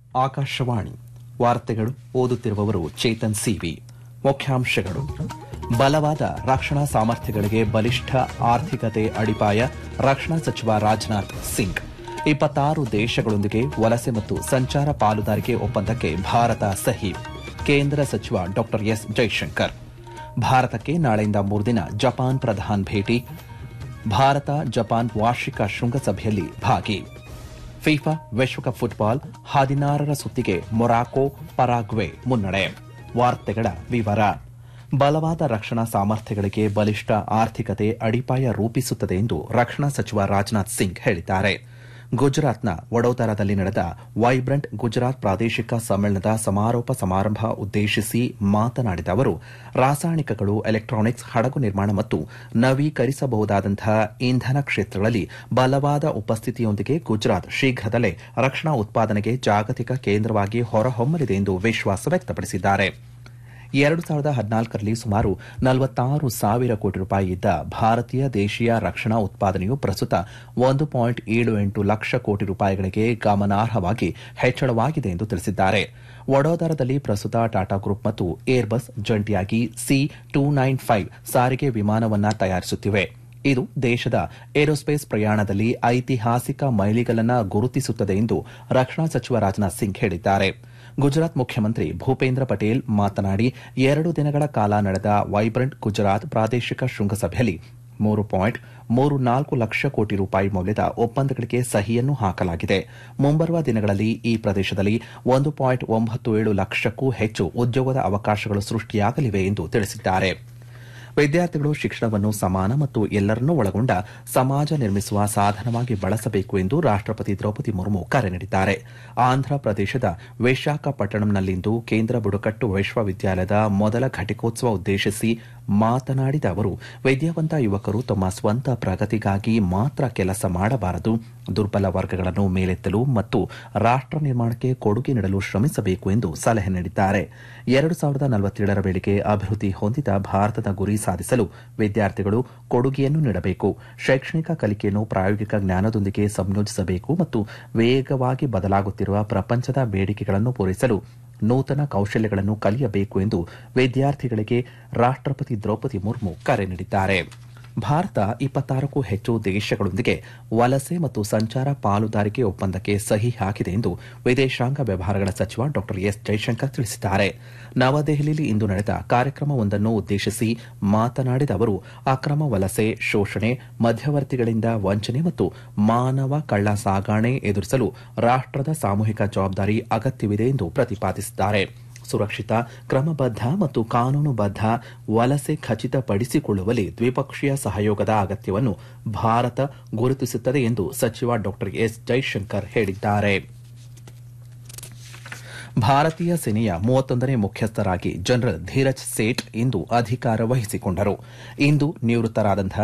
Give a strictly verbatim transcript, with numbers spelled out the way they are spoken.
ಆಕಾಶವಾಣಿ ವಾರ್ತೆಗಳು ಓದುತ್ತಿರುವವರು ಚೇತನ್ ಸಿವಿ. ಮುಖ್ಯಾಂಶಗಳು: ಬಲವಾದ ರಕ್ಷಣಾ ಸಾಮರ್ಥ್ಯಗಳಿಗೆ ಬಲಿಷ್ಠ ಆರ್ಥಿಕತೆ ಅಡಿಪಾಯ, ರಕ್ಷಣಾ ಸಚಿವ ರಾಜನಾಥ್ ಸಿಂಗ್. ಇಪ್ಪತ್ತಾರು ದೇಶಗಳೊಂದಿಗೆ ವಲಸೆ ಮತ್ತು ಸಂಚಾರ ಪಾಲುದಾರಿಕೆ ಒಪ್ಪಂದಕ್ಕೆ ಭಾರತ ಸಹಿ. ಕೇಂದ್ರ ಸಚಿವ ಡಾ ಎಸ್ ಜೈಶಂಕರ್. ಭಾರತಕ್ಕೆ ನಾಳೆಯಿಂದ ಮೂರ್ದಿನ ಜಪಾನ್ ಪ್ರಧಾನ ಭೇಟಿ. ಭಾರತ ಜಪಾನ್ ವಾರ್ಷಿಕ ಶೃಂಗಸಭೆಯಲ್ಲಿ ಭಾಗಿ. ಫಿಫಾ ವಿಶ್ವಕಪ್ ಫುಟ್ಬಾಲ್ ಹದಿನಾರರ ಸುತ್ತಿಗೆ ಮೊರಾಕೊ ಪರಾಗ್ವೆ ಮುನ್ನಡೆ. ವಾರ್ತೆಗಳ ವಿವರ. ಬಲವಾದ ರಕ್ಷಣಾ ಸಾಮರ್ಥ್ಯಗಳಿಗೆ ಬಲಿಷ್ಠ ಆರ್ಥಿಕತೆ ಅಡಿಪಾಯ ರೂಪಿಸುತ್ತದೆ ಎಂದು ರಕ್ಷಣಾ ಸಚಿವ ರಾಜನಾಥ್ ಸಿಂಗ್ ಹೇಳಿದ್ದಾರೆ. ಗುಜರಾತ್ನ ವಡೋದರಾದಲ್ಲಿ ನಡೆದ ವೈಬ್ರೆಂಟ್ ಗುಜರಾತ್ ಪ್ರಾದೇಶಿಕ ಸಮ್ಮೇಳನದ ಸಮಾರೋಪ ಸಮಾರಂಭ ಉದ್ದೇಶಿಸಿ ಮಾತನಾಡಿದ ಅವರು, ರಾಸಾಯನಿಕಗಳು, ಎಲೆಕ್ಟ್ರಾನಿಕ್ಸ್, ಹಡಗು ನಿರ್ಮಾಣ ಮತ್ತು ನವೀಕರಿಸಬಹುದಾದಂತಹ ಇಂಧನ ಕ್ಷೇತ್ರಗಳಲ್ಲಿ ಬಲವಾದ ಉಪಸ್ಥಿತಿಯೊಂದಿಗೆ ಗುಜರಾತ್ ಶೀಘ್ರದಲ್ಲೇ ರಕ್ಷಣಾ ಉತ್ಪಾದನೆಗೆ ಜಾಗತಿಕ ಕೇಂದ್ರವಾಗಿ ಹೊರಹೊಮ್ಮಲಿದೆ ಎಂದು ವಿಶ್ವಾಸ ವ್ಯಕ್ತಪಡಿಸಿದ್ದಾರೆ. ಎರಡು ಸಾವಿರದ ಹದಿನಾಲ್ಕರಲ್ಲಿ ಸುಮಾರು ನಲವತ್ತಾರು ಸಾವಿರ ಕೋಟಿ ರೂಪಾಯಿ ಇದ್ದ ಭಾರತೀಯ ದೇಶೀಯ ರಕ್ಷಣಾ ಉತ್ಪಾದನೆಯು ಪ್ರಸ್ತುತ ಒಂದು ಪಾಯಿಂಟ್ ಏಳು ಎಂಟು ಲಕ್ಷ ಕೋಟಿ ರೂಪಾಯಿಗಳಿಗೆ ಗಮನಾರ್ಹವಾಗಿ ಹೆಚ್ಚಳವಾಗಿದೆ ಎಂದು ತಿಳಿಸಿದ್ದಾರೆ. ವಡೋದರಾದಲ್ಲಿ ಪ್ರಸ್ತುತ ಟಾಟಾ ಗ್ರೂಪ್ ಮತ್ತು ಏರ್ಬಸ್ ಜಂಟಿಯಾಗಿ ಸಿ ಟೂ ನೈನ್ ಫೈವ್ ಸಾರಿಗೆ ವಿಮಾನವನ್ನು ತಯಾರಿಸುತ್ತಿವೆ. ಇದು ದೇಶದ ಏರೋಸ್ಪೇಸ್ ಪ್ರಯಾಣದಲ್ಲಿ ಐತಿಹಾಸಿಕ ಮೈಲಿಗಲ್ಲನ್ನು ಗುರುತಿಸುತ್ತದೆ ಎಂದು ರಕ್ಷಣಾ ಸಚಿವ ರಾಜನಾಥ್ ಸಿಂಗ್ ಹೇಳಿದ್ದಾರೆ. ಗುಜರಾತ್ ಮುಖ್ಯಮಂತ್ರಿ ಭೂಪೇಂದ್ರ ಪಟೇಲ್ ಮಾತನಾಡಿ, ಎರಡು ದಿನಗಳ ಕಾಲ ನಡೆದ ವೈಬ್ರೆಂಟ್ ಗುಜರಾತ್ ಪ್ರಾದೇಶಿಕ ಶೃಂಗಸಭೆಯಲ್ಲಿ ಮೂರು ಪಾಯಿಂಟ್ ಮೂರು ನಾಲ್ಕು ಲಕ್ಷ ಕೋಟಿ ರೂಪಾಯಿ ಮೌಲ್ಯದ ಒಪ್ಪಂದಗಳಿಗೆ ಸಹಿಯನ್ನು ಹಾಕಲಾಗಿದೆ. ಮುಂಬರುವ ದಿನಗಳಲ್ಲಿ ಈ ಪ್ರದೇಶದಲ್ಲಿ ಒಂದು ಪಾಯಿಂಟ್ ಒಂಬತ್ತು ಏಳು ಲಕ್ಷಕ್ಕೂ ಹೆಚ್ಚು ಉದ್ಯೋಗದ ಅವಕಾಶಗಳು ಸೃಷ್ಟಿಯಾಗಲಿವೆ ಎಂದು ತಿಳಿಸಿದ್ದಾರೆ. ವಿದ್ಯಾರ್ಥಿಗಳು ಶಿಕ್ಷಣವನ್ನು ಸಮಾನ ಮತ್ತು ಎಲ್ಲರನ್ನೂ ಒಳಗೊಂಡ ಸಮಾಜ ನಿರ್ಮಿಸುವ ಸಾಧನವಾಗಿ ಬಳಸಬೇಕು ಎಂದು ರಾಷ್ಟಪತಿ ದ್ರೌಪದಿ ಮುರ್ಮು ಕರೆ ನೀಡಿದ್ದಾರೆ. ಆಂಧ್ರಪ್ರದೇಶದ ವಿಶಾಖಪಟ್ಟಣಂನಲ್ಲಿಂದು ಕೇಂದ್ರ ಬುಡಕಟ್ಟು ವಿಶ್ವವಿದ್ಯಾಲಯದ ಮೊದಲ ಘಟಿಕೋತ್ಸವ ಉದ್ದೇಶಿಸಿ ಮಾತನಾಡಿದ ಅವರು, ವಿದ್ಯಾವಂತ ಯುವಕರು ತಮ್ಮ ಸ್ವಂತ ಪ್ರಗತಿಗಾಗಿ ಮಾತ್ರ ಕೆಲಸ ಮಾಡಬಾರದು, ದುರ್ಬಲ ವರ್ಗಗಳನ್ನು ಮೇಲೆತ್ತಲು ಮತ್ತು ರಾಷ್ಟ ನಿರ್ಮಾಣಕ್ಕೆ ಕೊಡುಗೆ ನೀಡಲು ಶ್ರಮಿಸಬೇಕು ಎಂದು ಸಲಹೆ ನೀಡಿದ್ದಾರೆ. ಎರಡು ಸಾವಿರದ ನಲವತ್ತೇಳರ ವೇಳೆಗೆ ಅಭಿವೃದ್ಧಿ ಹೊಂದಿದ ಭಾರತದ ಗುರಿ ಸಾಧಿಸಲು ವಿದ್ಯಾರ್ಥಿಗಳು ಕೊಡುಗೆಯನ್ನು ನೀಡಬೇಕು. ಶೈಕ್ಷಣಿಕ ಕಲಿಕೆಯನ್ನು ಪ್ರಾಯೋಗಿಕ ಜ್ಞಾನದೊಂದಿಗೆ ಸಂಯೋಜಿಸಬೇಕು ಮತ್ತು ವೇಗವಾಗಿ ಬದಲಾಗುತ್ತಿರುವ ಪ್ರಪಂಚದ ಬೇಡಿಕೆಗಳನ್ನು ಪೂರೈಸಲು ನೂತನ ಕೌಶಲ್ಯಗಳನ್ನು ಕಲಿಯಬೇಕು ಎಂದು ವಿದ್ಯಾರ್ಥಿಗಳಿಗೆ ರಾಷ್ಟಪತಿ ದ್ರೌಪದಿ ಮುರ್ಮು ಕರೆ ನೀಡಿದ್ದಾರೆ. ಭಾರತ ಇಪ್ಪತ್ತಾರಕ್ಕೂ ಹೆಚ್ಚು ದೇಶಗಳೊಂದಿಗೆ ವಲಸೆ ಮತ್ತು ಸಂಚಾರ ಪಾಲುದಾರಿಕೆ ಒಪ್ಪಂದಕ್ಕೆ ಸಹಿ ಹಾಕಿದೆ ಎಂದು ವಿದೇಶಾಂಗ ವ್ಯವಹಾರಗಳ ಸಚಿವ ಡಾ ಎಸ್ ಜೈಶಂಕರ್ ತಿಳಿಸಿದ್ದಾರೆ. ನವದೆಹಲಿಯಲ್ಲಿ ಇಂದು ನಡೆದ ಕಾರ್ಯಕ್ರಮವೊಂದನ್ನು ಉದ್ದೇಶಿಸಿ ಮಾತನಾಡಿದ ಅವರು, ಅಕ್ರಮ ವಲಸೆ, ಶೋಷಣೆ, ಮಧ್ಯವರ್ತಿಗಳಿಂದ ವಂಚನೆ ಮತ್ತು ಮಾನವ ಕಳ್ಳ ಸಾಗಣೆ ಎದುರಿಸಲು ರಾಷ್ಟದ ಸಾಮೂಹಿಕ ಜವಾಬ್ದಾರಿ ಅಗತ್ಯವಿದೆ ಎಂದು ಪ್ರತಿಪಾದಿಸಿದ್ದಾರೆ. ಸುರಕ್ಷಿತ, ಕ್ರಮಬದ್ಧ ಮತ್ತು ಕಾನೂನುಬದ್ಧ ವಲಸೆ ಖಚಿತಪಡಿಸಿಕೊಳ್ಳುವಲ್ಲಿ ದ್ವಿಪಕ್ಷೀಯ ಸಹಯೋಗದ ಅಗತ್ಯವನ್ನು ಭಾರತ ಗುರುತಿಸುತ್ತದೆ ಎಂದು ಸಚಿವ ಡಾ ಎಸ್ ಜೈಶಂಕರ್ ಹೇಳಿದ್ದಾರೆ. ಭಾರತೀಯ ಸೇನೆಯ ಮೂವತ್ತೊಂದನೇ ಮುಖ್ಯಸ್ಥರಾಗಿ ಜನರಲ್ ಧೀರಜ್ ಸೇಠ್ ಇಂದು ಅಧಿಕಾರ ವಹಿಸಿಕೊಂಡರು. ಇಂದು ನಿವೃತ್ತರಾದಂತಹ